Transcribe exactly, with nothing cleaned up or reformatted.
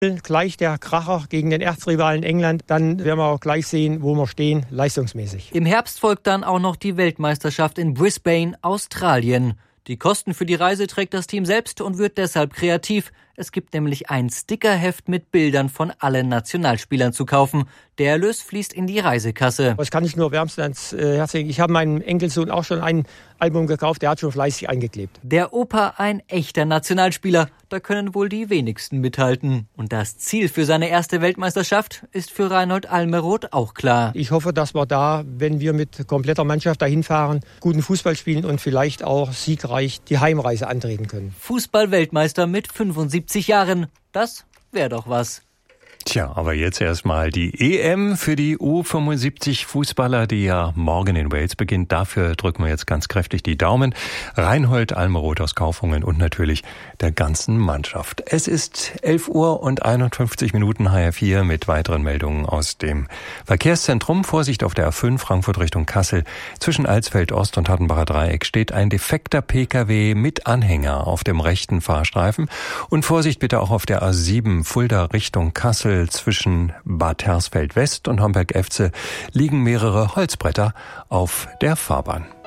Gleich der Kracher gegen den Erzrivalen England, dann werden wir auch gleich sehen, wo wir stehen, leistungsmäßig. Im Herbst folgt dann auch noch die Weltmeisterschaft in Brisbane, Australien. Die Kosten für die Reise trägt das Team selbst und wird deshalb kreativ. Es gibt nämlich ein Stickerheft mit Bildern von allen Nationalspielern zu kaufen. Der Erlös fließt in die Reisekasse. Das kann ich nur wärmstens ans Herz legen. Ich habe meinem Enkelsohn auch schon ein Album gekauft, der hat schon fleißig eingeklebt. Der Opa ein echter Nationalspieler. Da können wohl die wenigsten mithalten. Und das Ziel für seine erste Weltmeisterschaft ist für Reinhold Almeroth auch klar. Ich hoffe, dass wir da, wenn wir mit kompletter Mannschaft dahin fahren, guten Fußball spielen und vielleicht auch siegreich die Heimreise antreten können. Fußball-Weltmeister mit fünfundsiebzig Jahren. Das wäre doch was. Tja, aber jetzt erstmal die E M für die U fünfundsiebzig Fußballer, die ja morgen in Wales beginnt. Dafür drücken wir jetzt ganz kräftig die Daumen. Reinhold Almeroth aus Kaufungen und natürlich der ganzen Mannschaft. Es ist elf Uhr und einundfünfzig Minuten, H R vier mit weiteren Meldungen aus dem Verkehrszentrum. Vorsicht auf der A fünf, Frankfurt Richtung Kassel. Zwischen Alsfeld Ost und Hattenbacher Dreieck steht ein defekter Pkw mit Anhänger auf dem rechten Fahrstreifen. Und Vorsicht bitte auch auf der A sieben, Fulda Richtung Kassel. Zwischen Bad Hersfeld West und Homberg-Efze liegen mehrere Holzbretter auf der Fahrbahn.